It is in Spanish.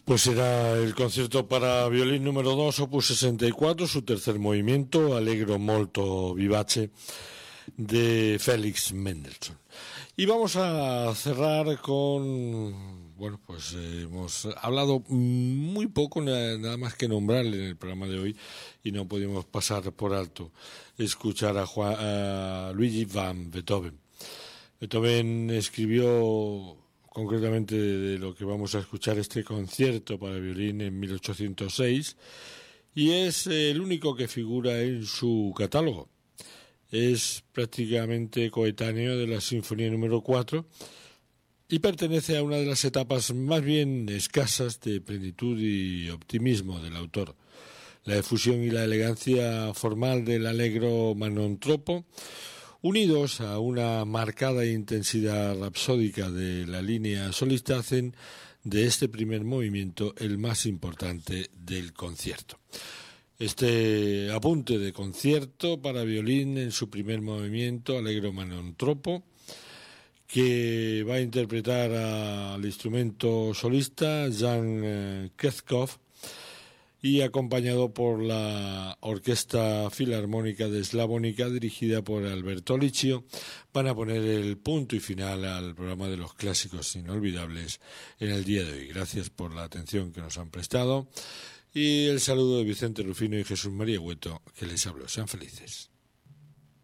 Pues era el concierto para violín número 2, opus 64, su tercer movimiento, Allegro molto vivace, de Félix Mendelssohn. Y vamos a cerrar con, bueno, pues hemos hablado muy poco, nada más que nombrarle en el programa de hoy, y no pudimos pasar por alto escuchar a Luigi van Beethoven. Beethoven escribió concretamente de lo que vamos a escuchar este concierto para violín en 1806, y es el único que figura en su catálogo. Es prácticamente coetáneo de la Sinfonía número 4 y pertenece a una de las etapas más bien escasas de plenitud y optimismo del autor. La efusión y la elegancia formal del Allegro Manon Troppo, unidos a una marcada intensidad rapsódica de la línea solista, hacen de este primer movimiento el más importante del concierto. Este apunte de concierto para violín en su primer movimiento, Allegro Manon Troppo, que va a interpretar al instrumento solista Jan Kezkov, y acompañado por la Orquesta Filarmónica de Slavónica, dirigida por Alberto Liccio, van a poner el punto y final al programa de los clásicos inolvidables en el día de hoy. Gracias por la atención que nos han prestado, y el saludo de Vicente Rufino y Jesús María Hueto, que les habló. Sean felices.